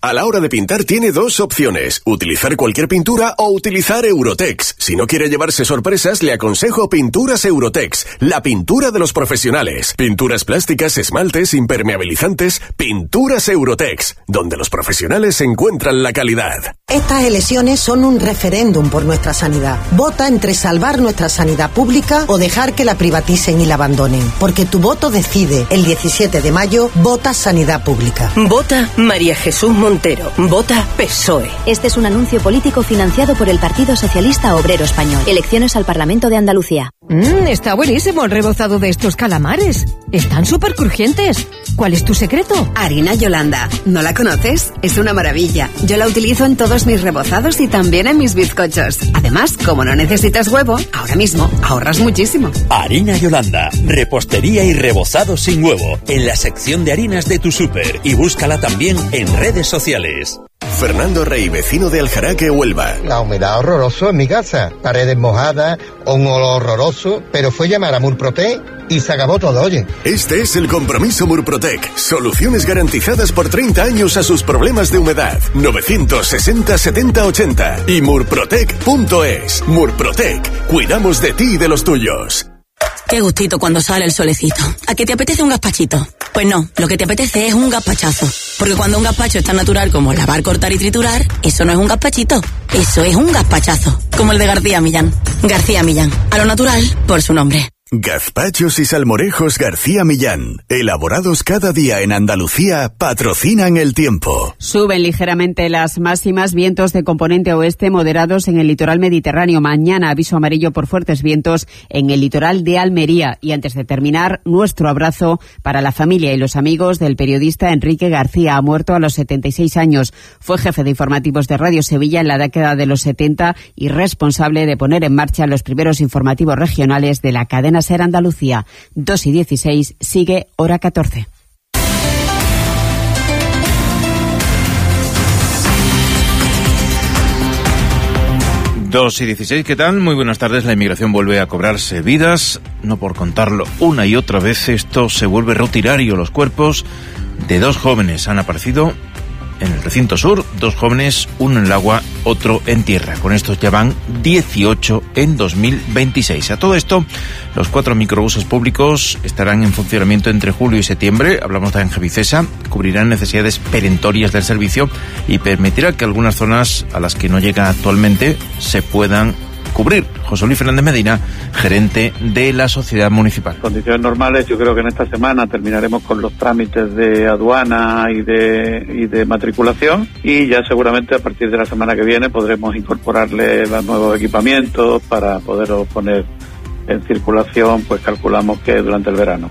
A la hora de pintar tiene dos opciones, utilizar cualquier pintura o utilizar Eurotex. Si no quiere llevarse sorpresas, le aconsejo Pinturas Eurotex, la pintura de los profesionales. Pinturas plásticas, esmaltes, impermeabilizantes, Pinturas Eurotex, donde los profesionales encuentran la calidad. Estas elecciones son un referéndum por nuestra sanidad. Vota entre salvar nuestra sanidad pública o dejar que la privaticen y la abandonen. Porque tu voto decide. El 17 de mayo, vota Sanidad Pública. Vota María Jesús Montero. Vota PSOE. Este es un anuncio político financiado por el Partido Socialista Obrero Español. Elecciones al Parlamento de Andalucía. Está buenísimo el rebozado de estos calamares. Están súper crujientes. ¿Cuál es tu secreto? Harina Yolanda. ¿No la conoces? Es una maravilla. Yo la utilizo en todos mis rebozados y también en mis bizcochos. Además, como no necesitas huevo, ahora mismo ahorras muchísimo. Harina Yolanda. Repostería y rebozado sin huevo. En la sección de harinas de tu súper. Y búscala también en redes sociales. Fernando Rey, vecino de Aljaraque, Huelva. La humedad horroroso en mi casa, paredes mojadas, un olor horroroso, pero fue llamar a Murprotec y se acabó todo, oye. Este es el compromiso Murprotec. Soluciones garantizadas por 30 años a sus problemas de humedad. 960 70 80 y murprotec.es. Murprotec. Cuidamos de ti y de los tuyos. Qué gustito cuando sale el solecito. ¿A qué te apetece un gazpachito? Pues no, lo que te apetece es un gazpachazo. Porque cuando un gazpacho es tan natural como lavar, cortar y triturar, eso no es un gazpachito, eso es un gazpachazo. Como el de García Millán. García Millán, a lo natural por su nombre. Gazpachos y salmorejos García Millán, elaborados cada día en Andalucía, patrocinan el tiempo. Suben ligeramente las máximas, vientos de componente oeste moderados en el litoral mediterráneo. Mañana aviso amarillo por fuertes vientos en el litoral de Almería. Y antes de terminar, nuestro abrazo para la familia y los amigos del periodista Enrique García. Ha muerto a los 76 años. Fue jefe de informativos de Radio Sevilla en la década de los 70 y responsable de poner en marcha los primeros informativos regionales de la cadena SER Andalucía. 2:16, sigue hora 14. Dos y 16, ¿qué tal? Muy buenas tardes. La inmigración vuelve a cobrarse vidas. No por contarlo una y otra vez, esto se vuelve rutinario. Los cuerpos de dos jóvenes han aparecido en el recinto sur, dos jóvenes, uno en el agua, otro en tierra. Con estos ya van 18 en 2026. A todo esto, los 4 microbuses públicos estarán en funcionamiento entre julio y septiembre. Hablamos de Angevicesa, cubrirán necesidades perentorias del servicio y permitirá que algunas zonas a las que no llega actualmente se puedan cubrir. José Luis Fernández Medina, gerente de la sociedad municipal. En condiciones normales, yo creo que en esta semana terminaremos con los trámites de aduana y de matriculación, y ya seguramente a partir de la semana que viene podremos incorporarle los nuevos equipamientos para poderlos poner en circulación, pues calculamos que durante el verano.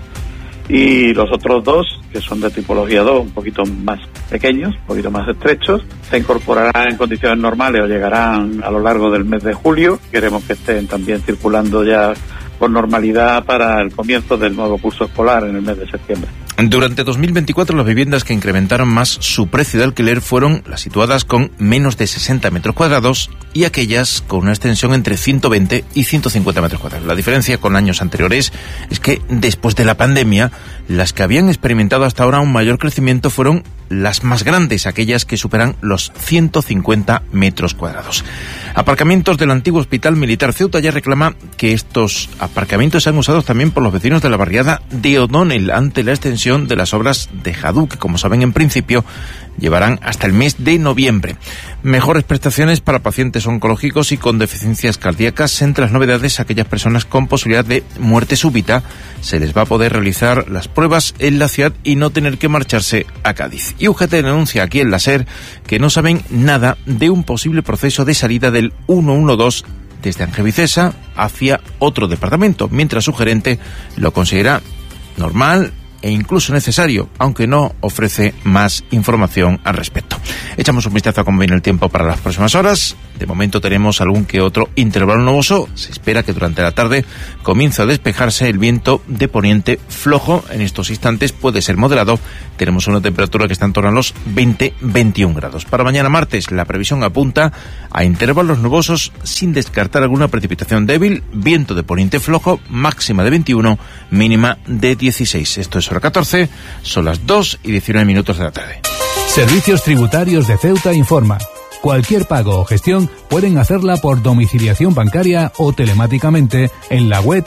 Y los otros dos, que son de tipología 2, un poquito más pequeños, un poquito más estrechos, se incorporarán en condiciones normales o llegarán a lo largo del mes de julio. Queremos que estén también circulando ya con normalidad para el comienzo del nuevo curso escolar en el mes de septiembre. Durante 2024, las viviendas que incrementaron más su precio de alquiler fueron las situadas con menos de 60 metros cuadrados y aquellas con una extensión entre 120 y 150 metros cuadrados. La diferencia con años anteriores es que después de la pandemia, las que habían experimentado hasta ahora un mayor crecimiento fueron las más grandes, aquellas que superan los 150 metros cuadrados. Aparcamientos del antiguo Hospital Militar Ceuta ya reclama que estos aparcamientos sean usados también por los vecinos de la barriada de O'Donnell ante la extensión de las obras de Jadú, que como saben en principio llevarán hasta el mes de noviembre. Mejores prestaciones para pacientes oncológicos y con deficiencias cardíacas. Entre las novedades, aquellas personas con posibilidad de muerte súbita se les va a poder realizar las pruebas en la ciudad y no tener que marcharse a Cádiz. Y UGT denuncia aquí en la SER que no saben nada de un posible proceso de salida del 112 desde Angevicesa hacia otro departamento, mientras su gerente lo considera normal e incluso necesario, aunque no ofrece más información al respecto. Echamos un vistazo a cómo viene el tiempo para las próximas horas. De momento tenemos algún que otro intervalo nuboso. Se espera que durante la tarde comience a despejarse. El viento de poniente flojo en estos instantes puede ser moderado. Tenemos una temperatura que está en torno a los 20-21 grados. Para mañana martes la previsión apunta a intervalos nubosos sin descartar alguna precipitación débil. Viento de poniente flojo, máxima de 21, mínima de 16. Esto es hora 14, son las 2:19 de la tarde. Servicios Tributarios de Ceuta informa. Cualquier pago o gestión pueden hacerla por domiciliación bancaria o telemáticamente en la web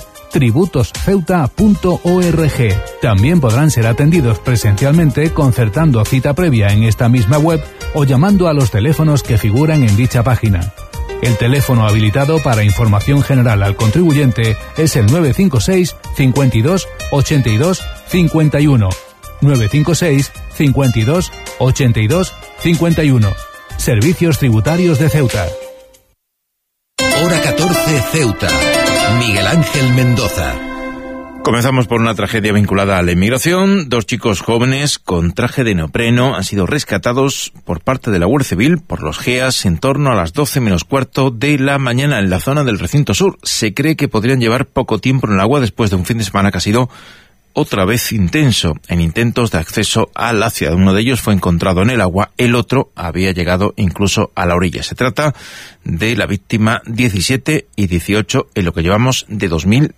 tributosceuta.org. También podrán ser atendidos presencialmente concertando cita previa en esta misma web o llamando a los teléfonos que figuran en dicha página. El teléfono habilitado para información general al contribuyente es el 956 52 82 51. 956 52 82 51. Servicios Tributarios de Ceuta. Hora 14 Ceuta. Miguel Ángel Mendoza. Comenzamos por una tragedia vinculada a la inmigración. 2 chicos jóvenes con traje de neopreno han sido rescatados por parte de la Guardia Civil por los GEAS en torno a las 12 menos cuarto de la mañana en la zona del recinto sur. Se cree que podrían llevar poco tiempo en el agua después de un fin de semana que ha sido otra vez intenso en intentos de acceso a la ciudad. Uno de ellos fue encontrado en el agua, el otro había llegado incluso a la orilla. Se trata de la víctima 17 y 18 en lo que llevamos de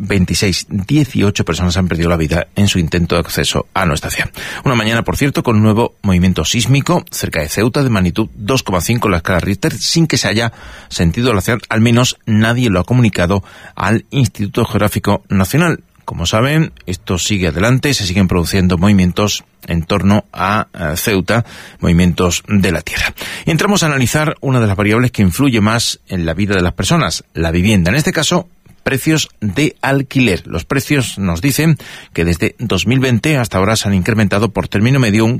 2026. 18 personas han perdido la vida en su intento de acceso a nuestra ciudad. Una mañana, por cierto, con un nuevo movimiento sísmico cerca de Ceuta de magnitud 2,5 en la escala Richter, sin que se haya sentido la ciudad. Al menos nadie lo ha comunicado al Instituto Geográfico Nacional. Como saben, esto sigue adelante, se siguen produciendo movimientos en torno a Ceuta, movimientos de la tierra. Y entramos a analizar una de las variables que influye más en la vida de las personas, la vivienda. En este caso, precios de alquiler. Los precios nos dicen que desde 2020 hasta ahora se han incrementado por término medio un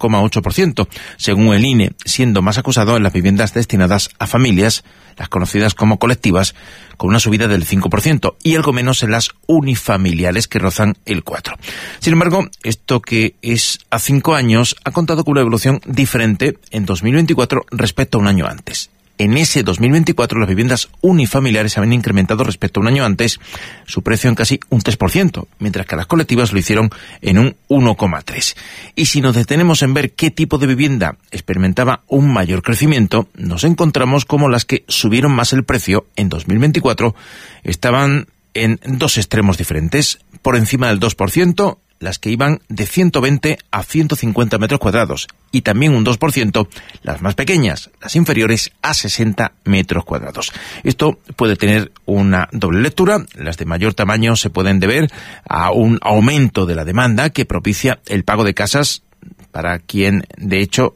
4,8%, según el INE, siendo más acusado en las viviendas destinadas a familias, las conocidas como colectivas, con una subida del 5%, y algo menos en las unifamiliares, que rozan el 4%. Sin embargo, esto que es a 5 años ha contado con una evolución diferente en 2024 respecto a un año antes. En ese 2024 las viviendas unifamiliares habían incrementado respecto a un año antes su precio en casi un 3%, mientras que las colectivas lo hicieron en un 1,3%. Y si nos detenemos en ver qué tipo de vivienda experimentaba un mayor crecimiento, nos encontramos como las que subieron más el precio en 2024 estaban en 2 extremos diferentes. Por encima del 2%, las que iban de 120 a 150 metros cuadrados, y también un 2% las más pequeñas, las inferiores a 60 metros cuadrados. Esto puede tener una doble lectura. Las de mayor tamaño se pueden deber a un aumento de la demanda que propicia el pago de casas para quien, de hecho,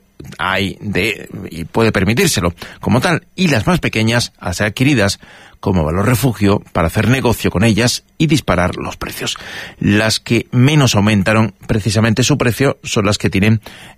y puede permitírselo como tal, y las más pequeñas a ser adquiridas como valor refugio para hacer negocio con ellas y disparar los precios. Las que menos aumentaron precisamente su precio son las que tienen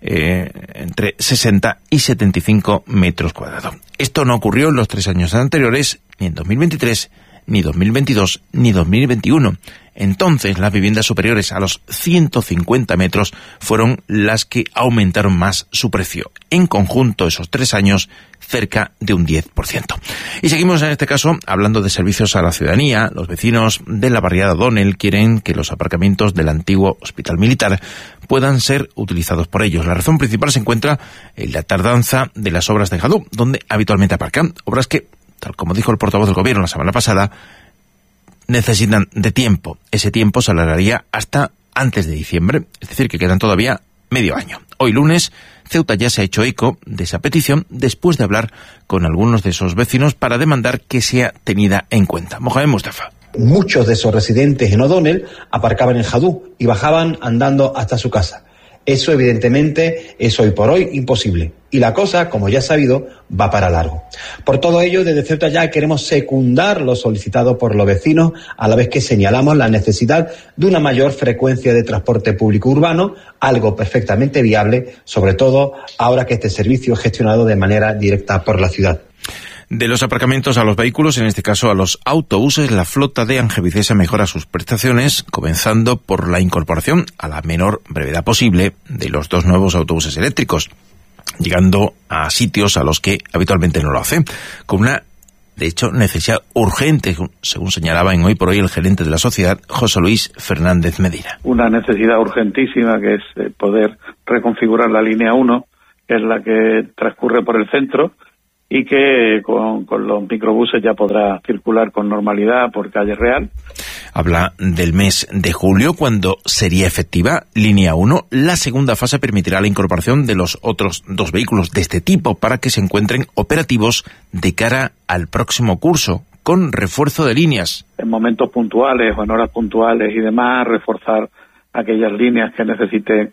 entre 60 y 75 metros cuadrados. Esto no ocurrió en los 3 años anteriores, ni en 2023, ni 2022, ni 2021. Entonces, las viviendas superiores a los 150 metros fueron las que aumentaron más su precio. En conjunto, esos 3 años, cerca de un 10%. Y seguimos en este caso hablando de servicios a la ciudadanía. Los vecinos de la barriada O'Donnell quieren que los aparcamientos del antiguo hospital militar puedan ser utilizados por ellos. La razón principal se encuentra en la tardanza de las obras de Jadú, donde habitualmente aparcan. Obras que, tal como dijo el portavoz del gobierno la semana pasada, necesitan de tiempo. Ese tiempo se alargaría hasta antes de diciembre, es decir, que quedan todavía medio año. Hoy lunes, Ceuta ya se ha hecho eco de esa petición después de hablar con algunos de esos vecinos para demandar que sea tenida en cuenta. Mohamed Mustafa. Muchos de esos residentes en O'Donnell aparcaban en Jadú y bajaban andando hasta su casa. Eso, evidentemente, es hoy por hoy imposible. Y la cosa, como ya es sabido, va para largo. Por todo ello, desde Ceuta ya queremos secundar lo solicitado por los vecinos, a la vez que señalamos la necesidad de una mayor frecuencia de transporte público urbano, algo perfectamente viable, sobre todo ahora que este servicio es gestionado de manera directa por la ciudad. De los aparcamientos a los vehículos, en este caso a los autobuses, la flota de Angevicesa mejora sus prestaciones, comenzando por la incorporación a la menor brevedad posible de los 2 nuevos autobuses eléctricos, llegando a sitios a los que habitualmente no lo hace, con una, de hecho, necesidad urgente, según señalaba en Hoy por Hoy el gerente de la sociedad, José Luis Fernández Medina. Una necesidad urgentísima que es poder reconfigurar la línea 1, que es la que transcurre por el centro, y que con los microbuses ya podrá circular con normalidad por Calle Real. Habla del mes de julio, cuando sería efectiva línea 1. La segunda fase permitirá la incorporación de los otros 2 vehículos de este tipo para que se encuentren operativos de cara al próximo curso, con refuerzo de líneas. En momentos puntuales o en horas puntuales y demás, reforzar aquellas líneas que necesiten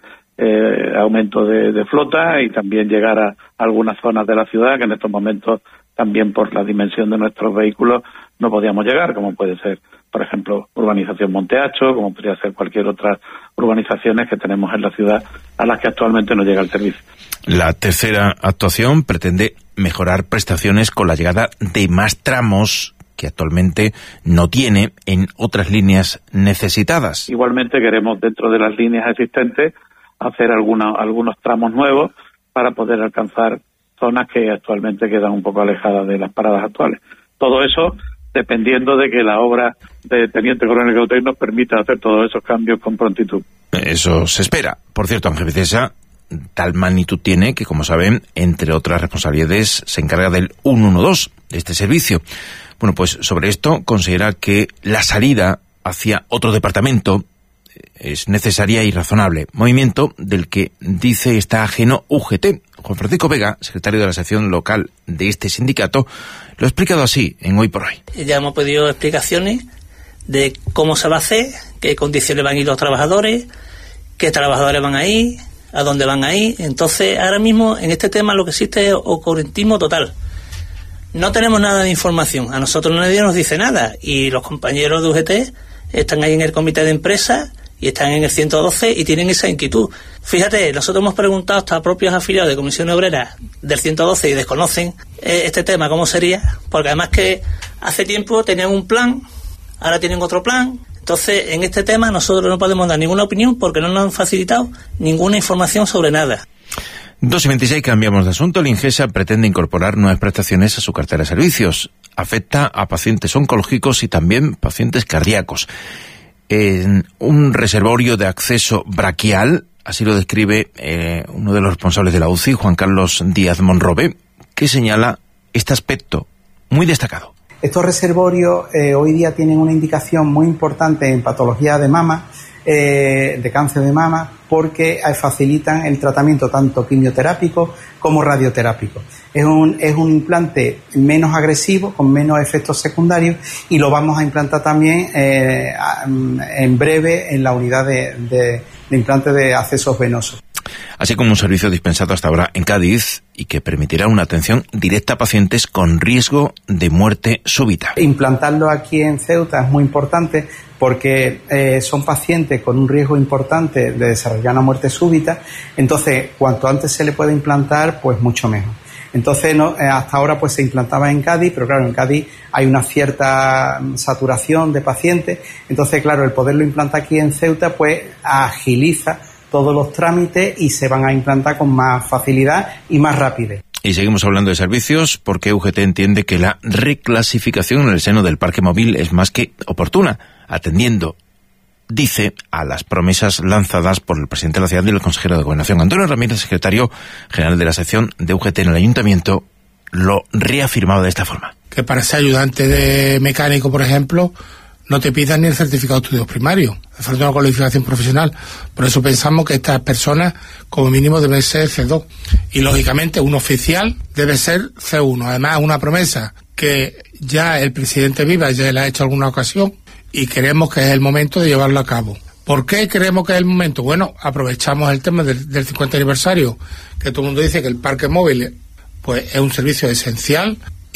aumento de flota, y también llegar a algunas zonas de la ciudad que en estos momentos, también por la dimensión de nuestros vehículos, no podíamos llegar, como puede ser, por ejemplo, urbanización Monteacho, como podría ser cualquier otra urbanizaciones que tenemos en la ciudad a las que actualmente no llega el servicio. La tercera actuación pretende mejorar prestaciones con la llegada de más tramos que actualmente no tiene en otras líneas necesitadas. Igualmente queremos, dentro de las líneas existentes, hacer algunos tramos nuevos para poder alcanzar zonas que actualmente quedan un poco alejadas de las paradas actuales. Todo eso dependiendo de que la obra de Teniente Coronel Gauteng nos permita hacer todos esos cambios con prontitud. Eso se espera. Por cierto, Ángel Vicesa, tal magnitud tiene que, como saben, entre otras responsabilidades, se encarga del 112, de este servicio. Bueno, pues sobre esto considera que la salida hacia otro departamento es necesaria y razonable, movimiento del que dice está ajeno UGT. Juan Francisco Vega, secretario de la sección local de este sindicato, lo ha explicado así en Hoy por Hoy. Ya hemos pedido explicaciones de cómo se va a hacer, qué condiciones van a ir los trabajadores, qué trabajadores van a ir, a dónde van a ir. Entonces, ahora mismo en este tema lo que existe es oscurantismo total. No tenemos nada de información, a nosotros nadie nos dice nada, y los compañeros de UGT están ahí en el comité de empresa y están en el 112 y tienen esa inquietud. Fíjate, nosotros hemos preguntado hasta a propios afiliados de Comisiones Obreras del 112 y desconocen este tema, cómo sería, porque además que hace tiempo tenían un plan, ahora tienen otro plan. Entonces, en este tema nosotros no podemos dar ninguna opinión porque no nos han facilitado ninguna información sobre nada. 2:26, cambiamos de asunto. El Ingesa pretende incorporar nuevas prestaciones a su cartera de servicios. Afecta a pacientes oncológicos y también pacientes cardíacos. En un reservorio de acceso braquial, así lo describe uno de los responsables de la UCI, Juan Carlos Díaz Monrobe, que señala este aspecto muy destacado. Estos reservorios hoy día tienen una indicación muy importante en patología de mama, de cáncer de mama, porque facilitan el tratamiento tanto quimioterápico como radioterápico. Es un implante menos agresivo, con menos efectos secundarios, y lo vamos a implantar también en breve en la unidad de implante de accesos venosos. Así como un servicio dispensado hasta ahora en Cádiz y que permitirá una atención directa a pacientes con riesgo de muerte súbita. Implantarlo aquí en Ceuta es muy importante porque son pacientes con un riesgo importante de desarrollar una muerte súbita, entonces cuanto antes se le puede implantar, pues mucho mejor. Entonces, hasta ahora pues se implantaba en Cádiz, pero claro, en Cádiz hay una cierta saturación de pacientes, entonces claro, el poderlo implantar aquí en Ceuta pues agiliza todos los trámites y se van a implantar con más facilidad y más rapidez. Y seguimos hablando de servicios porque UGT entiende que la reclasificación en el seno del parque móvil es más que oportuna, atendiendo, dice, a las promesas lanzadas por el presidente de la ciudad y el consejero de Gobernación. Antonio Ramírez, secretario general de la sección de UGT en el Ayuntamiento, lo reafirmaba de esta forma. Que para ser ayudante de mecánico, por ejemplo, no te pidan ni el certificado de estudios primarios, hace falta una cualificación profesional. Por eso pensamos que estas personas, como mínimo, deben ser C2. Y, lógicamente, un oficial debe ser C1. Además, una promesa que ya el presidente Vivas ya le ha hecho alguna ocasión y creemos que es el momento de llevarlo a cabo. ¿Por qué creemos que es el momento? Bueno, aprovechamos el tema del 50 aniversario, que todo el mundo dice que el parque móvil pues es un servicio esencial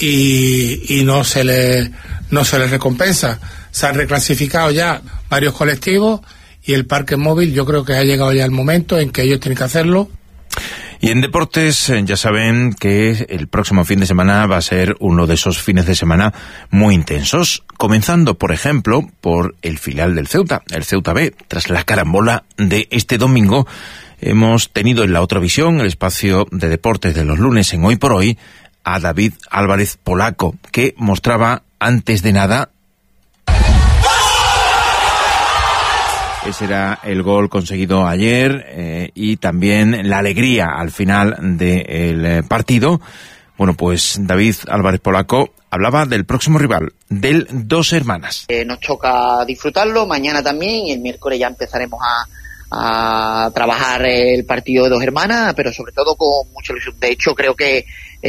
y no se le recompensa. Se han reclasificado ya varios colectivos y el parque móvil yo creo que ha llegado ya el momento en que ellos tienen que hacerlo. Y en deportes ya saben que el próximo fin de semana va a ser uno de esos fines de semana muy intensos, comenzando por ejemplo por el filial del Ceuta, el Ceuta B. Tras la carambola de este domingo hemos tenido en la otra visión, el espacio de deportes de los lunes en Hoy por Hoy, a David Álvarez Polaco, que mostraba antes de nada. Ese era el gol conseguido ayer y también la alegría al final del partido Bueno, pues David Álvarez Polaco hablaba del próximo rival, del Dos Hermanas. Nos toca disfrutarlo, mañana también, y el miércoles ya empezaremos a trabajar el partido de Dos Hermanas, pero sobre todo con mucha ilusión. De hecho, creo que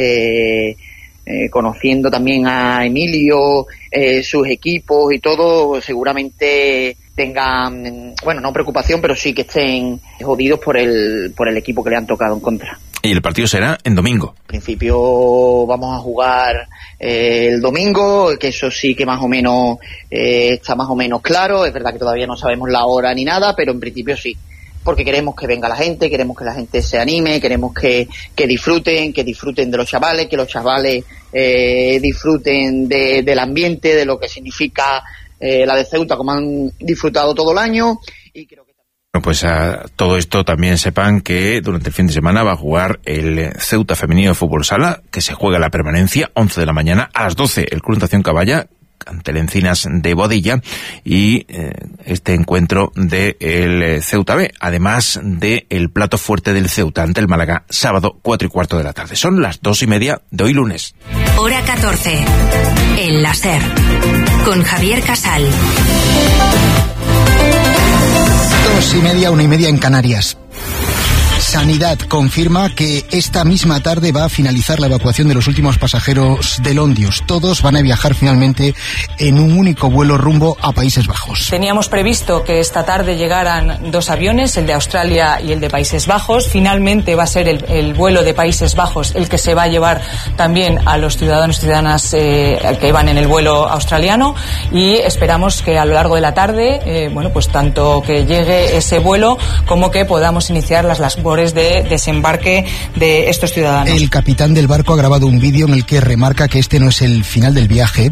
conociendo también a Emilio, sus equipos y todo, seguramente tengan, bueno, no preocupación, pero sí que estén jodidos por el equipo que le han tocado en contra. Y el partido será en domingo. En principio vamos a jugar el domingo, que eso sí que más o menos está más o menos claro. Es verdad que todavía no sabemos la hora ni nada, pero en principio sí. Porque queremos que venga la gente, queremos que la gente se anime, queremos que disfruten de los chavales, que los chavales disfruten del ambiente, de lo que significa la de Ceuta, como han disfrutado todo el año. Y creo que bueno, pues a todo esto también sepan que durante el fin de semana va a jugar el Ceuta Femenino de Fútbol Sala, que se juega la permanencia, 11 de la mañana, a las 12 el Club Natación Caballa, ante el Encinas de Boadilla, y este encuentro de el Ceuta B, además de el plato fuerte del Ceuta ante el Málaga, sábado 4:15 de la tarde. Son las 2:30 de hoy lunes. Hora 14, el láser, con Javier Casal. 2:30, 1:30 en Canarias. Sanidad confirma que esta misma tarde va a finalizar la evacuación de los últimos pasajeros del Ondius. Todos van a viajar finalmente en un único vuelo rumbo a Países Bajos. Teníamos previsto que esta tarde llegaran 2 aviones, el de Australia y el de Países Bajos. Finalmente va a ser el vuelo de Países Bajos el que se va a llevar también a los ciudadanos y ciudadanas que van en el vuelo australiano, y esperamos que a lo largo de la tarde, pues tanto que llegue ese vuelo como que podamos iniciar las labores de desembarque de estos ciudadanos. El capitán del barco ha grabado un vídeo en el que remarca que este no es el final del viaje.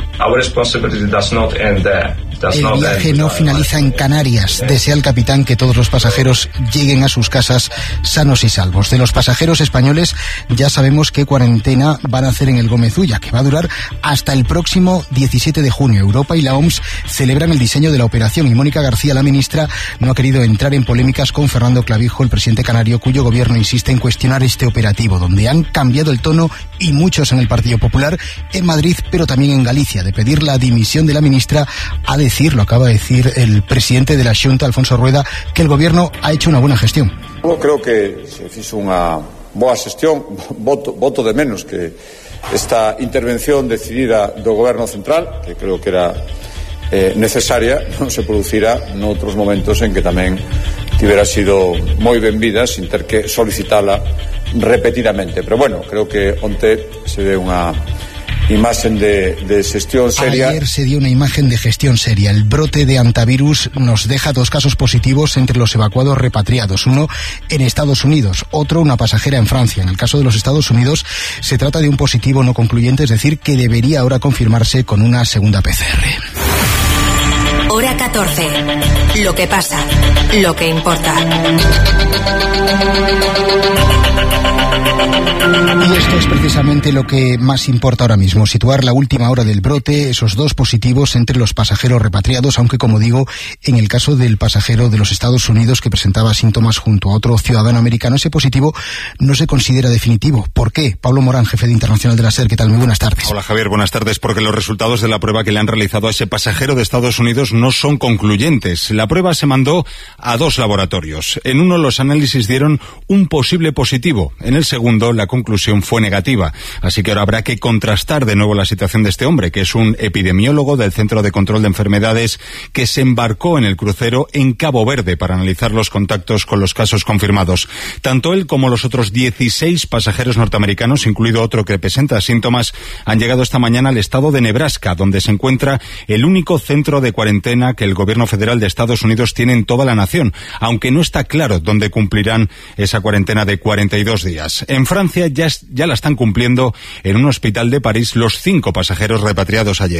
El viaje no finaliza en Canarias. Desea el capitán que todos los pasajeros lleguen a sus casas sanos y salvos. De los pasajeros españoles ya sabemos qué cuarentena van a hacer en el Gómez Ulla, que va a durar hasta el próximo 17 de junio. Europa y la OMS celebran el diseño de la operación, y Mónica García, la ministra, no ha querido entrar en polémicas con Fernando Clavijo, el presidente canario, cuyo gobierno insiste en cuestionar este operativo, donde han cambiado el tono, y muchos en el Partido Popular, en Madrid, pero también en Galicia, de pedir la dimisión de la ministra, lo acaba de decir el presidente de la Xunta, Alfonso Rueda, que el gobierno ha hecho una buena gestión. Eu creo que se fixo unha boa xestión, voto de menos que esta intervención decidida do goberno central, que creo que era necesaria, non se producirá noutros momentos en que tamén tivera sido moi benvida sin ter que solicitala repetidamente. Pero bueno, creo que onte se ve unha imagen de gestión seria. Ayer se dio una imagen de gestión seria. El brote de antivirus nos deja 2 casos positivos entre los evacuados repatriados. Uno en Estados Unidos, otro una pasajera en Francia. En el caso de los Estados Unidos se trata de un positivo no concluyente, es decir, que debería ahora confirmarse con una segunda PCR. Hora 14. Lo que pasa, lo que importa. Y esto es precisamente lo que más importa ahora mismo, situar la última hora del brote, esos 2 positivos entre los pasajeros repatriados, aunque, como digo, en el caso del pasajero de los Estados Unidos que presentaba síntomas junto a otro ciudadano americano, ese positivo no se considera definitivo. ¿Por qué? Pablo Morán, jefe de Internacional de la SER, ¿qué tal? Muy buenas tardes. Hola Javier, buenas tardes. Porque los resultados de la prueba que le han realizado a ese pasajero de Estados Unidos no son concluyentes. La prueba se mandó a 2 laboratorios. En uno los análisis dieron un posible positivo. En el segundo la conclusión fue negativa. Así que ahora habrá que contrastar de nuevo la situación de este hombre, que es un epidemiólogo del Centro de Control de Enfermedades que se embarcó en el crucero en Cabo Verde para analizar los contactos con los casos confirmados. Tanto él como los otros 16 pasajeros norteamericanos, incluido otro que presenta síntomas, han llegado esta mañana al estado de Nebraska, donde se encuentra el único centro de cuarentena que el gobierno federal de Estados Unidos tiene en toda la nación, aunque no está claro dónde cumplirán esa cuarentena de 42 días. En Francia ya la están cumpliendo en un hospital de París los 5 pasajeros repatriados ayer.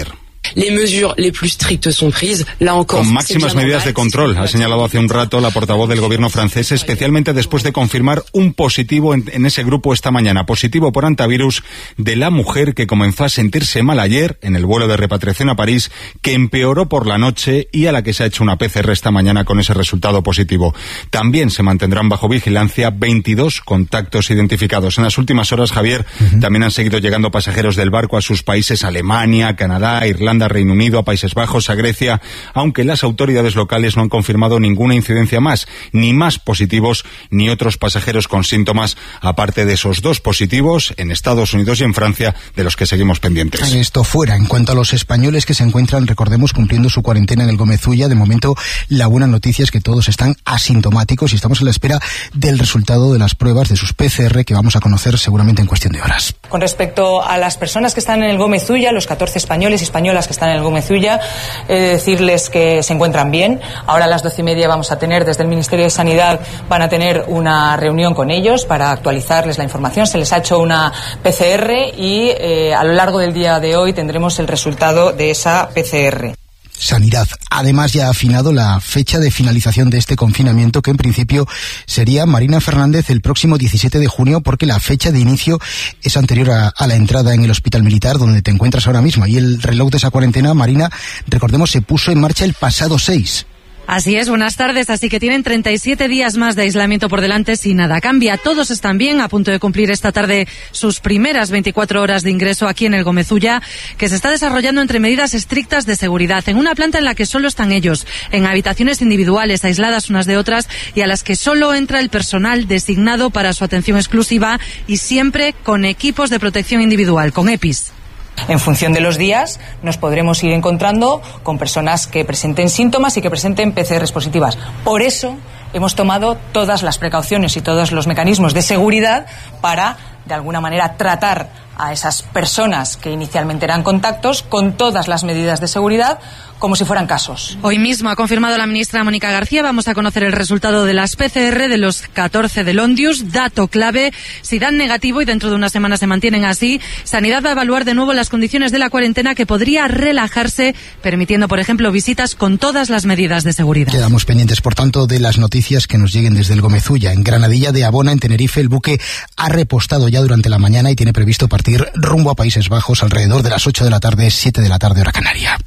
Con máximas medidas de control, ha señalado hace un rato la portavoz del gobierno francés, especialmente después de confirmar un positivo en ese grupo esta mañana, positivo por hantavirus de la mujer que comenzó a sentirse mal ayer en el vuelo de repatriación a París, que empeoró por la noche y a la que se ha hecho una PCR esta mañana con ese resultado positivo. También se mantendrán bajo vigilancia 22 contactos identificados. En las últimas horas, Javier, también han seguido llegando pasajeros del barco a sus países, Alemania, Canadá, Irlanda, Reino Unido, a Países Bajos, a Grecia, aunque las autoridades locales no han confirmado ninguna incidencia más, ni más positivos, ni otros pasajeros con síntomas, aparte de esos 2 positivos en Estados Unidos y en Francia, de los que seguimos pendientes. Esto fuera. En cuanto a los españoles que se encuentran, recordemos, cumpliendo su cuarentena en el Gómez Ulla, de momento la buena noticia es que todos están asintomáticos y estamos a la espera del resultado de las pruebas de sus PCR, que vamos a conocer seguramente en cuestión de horas. Con respecto a las personas que están en el Gómez Ulla, los 14 españoles y españolas que están en el Gómez Ulla, decirles que se encuentran bien. Ahora a las 12:30 vamos a tener, desde el Ministerio de Sanidad, van a tener una reunión con ellos para actualizarles la información. Se les ha hecho una PCR y a lo largo del día de hoy tendremos el resultado de esa PCR. Sanidad. Además, ya ha afinado la fecha de finalización de este confinamiento, que en principio sería, Marina Fernández, el próximo 17 de junio, porque la fecha de inicio es anterior a la entrada en el Hospital Militar, donde te encuentras ahora mismo. Y el reloj de esa cuarentena, Marina, recordemos, se puso en marcha el pasado 6. Así es, buenas tardes. Así que tienen 37 días más de aislamiento por delante si nada cambia. Todos están bien, a punto de cumplir esta tarde sus primeras 24 horas de ingreso aquí en el Gómez Ulla, que se está desarrollando entre medidas estrictas de seguridad, en una planta en la que solo están ellos, en habitaciones individuales, aisladas unas de otras, y a las que solo entra el personal designado para su atención exclusiva y siempre con equipos de protección individual, con EPIs. En función de los días nos podremos ir encontrando con personas que presenten síntomas y que presenten PCRs positivas. Por eso hemos tomado todas las precauciones y todos los mecanismos de seguridad para, de alguna manera, tratar a esas personas que inicialmente eran contactos con todas las medidas de seguridad, como si fueran casos. Hoy mismo ha confirmado la ministra Mónica García, vamos a conocer el resultado de las PCR de los 14 del Ondius, dato clave. Si dan negativo y dentro de una semana se mantienen así, Sanidad va a evaluar de nuevo las condiciones de la cuarentena, que podría relajarse, permitiendo, por ejemplo, visitas con todas las medidas de seguridad. Quedamos pendientes, por tanto, de las noticias que nos lleguen desde el Gómez Ulla. En Granadilla de Abona, en Tenerife, el buque ha repostado ya durante la mañana y tiene previsto partir rumbo a Países Bajos alrededor de las 8 de la tarde, 7 de la tarde, hora canaria.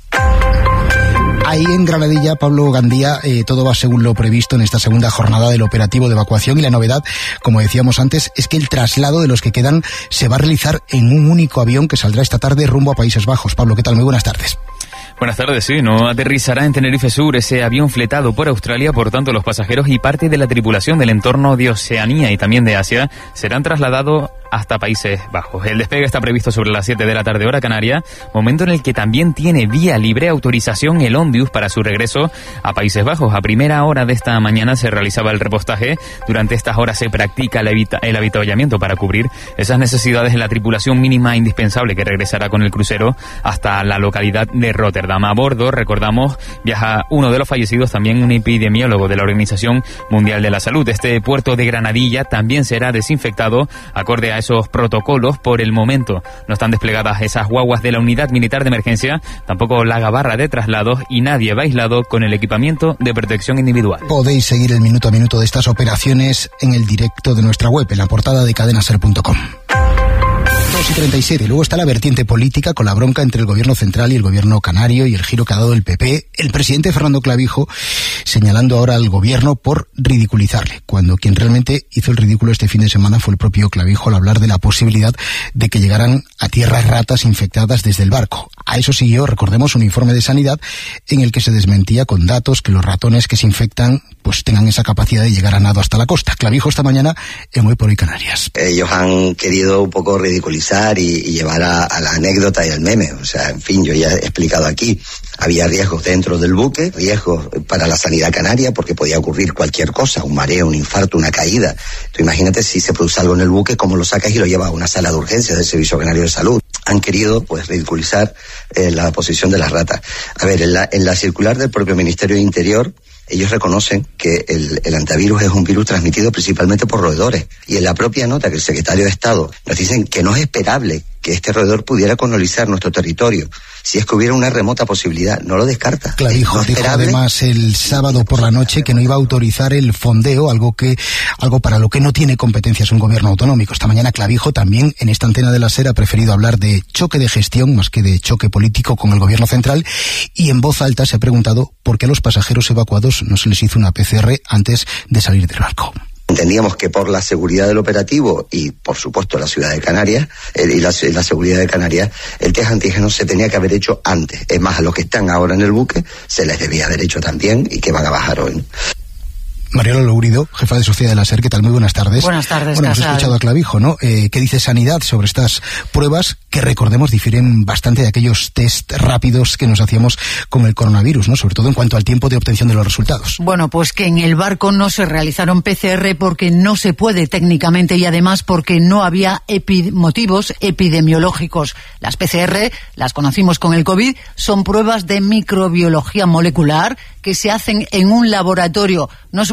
Ahí en Granadilla, Pablo Gandía, todo va según lo previsto en esta segunda jornada del operativo de evacuación, y la novedad, como decíamos antes, es que el traslado de los que quedan se va a realizar en un único avión que saldrá esta tarde rumbo a Países Bajos. Pablo, ¿qué tal? Muy buenas tardes. Buenas tardes, sí, no aterrizará en Tenerife Sur ese avión fletado por Australia, por tanto los pasajeros y parte de la tripulación del entorno de Oceanía y también de Asia serán trasladados hasta Países Bajos. El despegue está previsto sobre las 7 de la tarde, hora canaria, momento en el que también tiene vía libre autorización el Ondius para su regreso a Países Bajos. A primera hora de esta mañana se realizaba el repostaje. Durante estas horas se practica el avituallamiento para cubrir esas necesidades de la tripulación mínima indispensable que regresará con el crucero hasta la localidad de Rotterdam. A bordo, recordamos, viaja uno de los fallecidos, también un epidemiólogo de la Organización Mundial de la Salud. Este puerto de Granadilla también será desinfectado acorde a esos protocolos. Por el momento no están desplegadas esas guaguas de la Unidad Militar de Emergencia, tampoco la gabarra de traslados, y nadie va aislado con el equipamiento de protección individual. Podéis seguir el minuto a minuto de estas operaciones en el directo de nuestra web, en la portada de cadenaser.com. 2:37. Luego está la vertiente política, con la bronca entre el gobierno central y el gobierno canario y el giro que ha dado el PP. El presidente Fernando Clavijo señalando ahora al gobierno por ridiculizarle, cuando quien realmente hizo el ridículo este fin de semana fue el propio Clavijo al hablar de la posibilidad de que llegaran a tierra ratas infectadas desde el barco. A eso siguió, recordemos, un informe de Sanidad en el que se desmentía con datos que los ratones que se infectan pues tengan esa capacidad de llegar a nado hasta la costa. Clavijo esta mañana en Hoy por Hoy Canarias. Ellos han querido un poco ridiculizar y llevar a la anécdota y al meme. O sea, en fin, yo ya he explicado aquí, había riesgos dentro del buque, riesgos para la sanidad canaria, porque podía ocurrir cualquier cosa, un mareo, un infarto, una caída. Tú imagínate si se produce algo en el buque, cómo lo sacas y lo llevas a una sala de urgencias del Servicio Canario de Salud. Han querido, pues, ridiculizar la posición de las ratas. A ver, en la circular del propio Ministerio de Interior, ellos reconocen que el hantavirus es un virus transmitido principalmente por roedores. Y en la propia nota que el secretario de Estado nos dicen que no es esperable que este roedor pudiera colonizar nuestro territorio. Si es que hubiera una remota posibilidad, no lo descarta. Clavijo dijo además el sábado por la noche que no iba a autorizar el fondeo, algo para lo que no tiene competencias un gobierno autonómico. Esta mañana Clavijo también en esta antena de la SER ha preferido hablar de choque de gestión más que de choque político con el gobierno central, y en voz alta se ha preguntado por qué a los pasajeros evacuados no se les hizo una PCR antes de salir del barco. Entendíamos que por la seguridad del operativo y, por supuesto, la ciudad de Canarias y la seguridad de Canarias, el test antígeno se tenía que haber hecho antes. Es más, a los que están ahora en el buque se les debía haber hecho también y que van a bajar hoy. Mariola Lourido, jefa de Sociedad de la SER, ¿qué tal? Muy buenas tardes. Buenas tardes, Bueno, hemos escuchado a Clavijo, ¿no? ¿Qué dice Sanidad sobre estas pruebas que, recordemos, difieren bastante de aquellos test rápidos que nos hacíamos con el coronavirus, ¿no? Sobre todo en cuanto al tiempo de obtención de los resultados. Bueno, pues que en el barco no se realizaron PCR porque no se puede técnicamente y además porque no había motivos epidemiológicos. Las PCR, las conocimos con el COVID, son pruebas de microbiología molecular que se hacen en un laboratorio. No